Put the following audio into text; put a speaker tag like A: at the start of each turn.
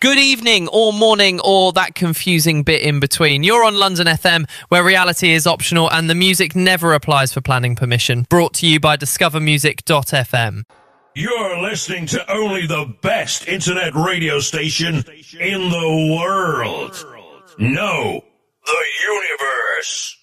A: Good evening or morning or that confusing bit in between. You're on London FM, where reality is optional and the music never applies for planning permission. Brought to you by discovermusic.fm.
B: You're listening to only the best internet radio station in the world. No, the universe.